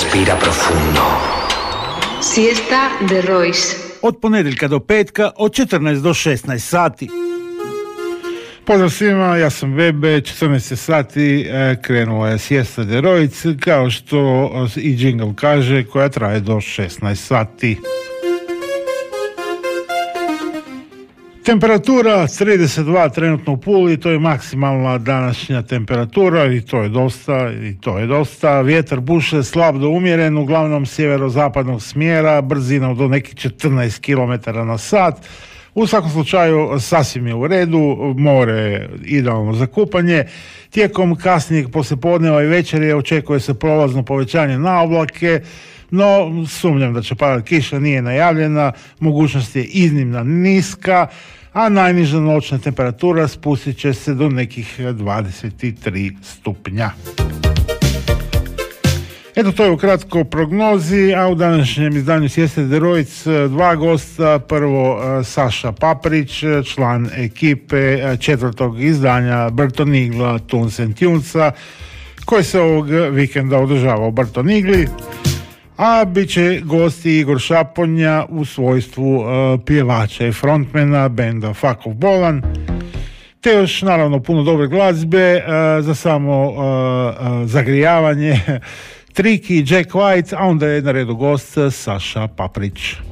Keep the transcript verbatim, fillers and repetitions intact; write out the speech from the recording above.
Respira profundo. Siesta de Royce. Od ponedjeljka do petka od četrnaest do šesnaest sati. Pozdrav svima, ja sam Bebe, četrnaest sati krenula je Siesta de Royce, kao što i džingl kaže, koja traje do šesnaest sati. Temperatura trideset dva trenutno u Puli, to je maksimalna današnja temperatura i to je dosta, i to je dosta. Vjetar buše slab do umjeren, uglavnom sjeverozapadnog smjera, brzina do nekih četrnaest kilometara na sat. U svakom slučaju sasvim je u redu, more je idealno za kupanje. Tijekom kasnijeg poslijepodneva i večeri očekuje se prolazno povećanje na oblake, no sumnjam da će padati kiša, nije najavljena, mogućnost je iznimno niska, a najniža noćna temperatura spustit će se do nekih dvadeset tri stupnja. Eto, to je ukratko prognozi, a u današnjem izdanju Siesta de Royce dva gosta. Prvo Saša Paprić, član ekipe četvrtog izdanja Burton Eagle Tunes and Tunesa, koji se ovog vikenda održava u Burton Eagle, a bit će gosti Igor Šaponja u svojstvu uh, pjevača i frontmana benda Fuck of Bolan, te još naravno puno dobre glazbe uh, za samo uh, uh, zagrijavanje. Triki, Jack White, a onda je na redu gost Saša Paprić.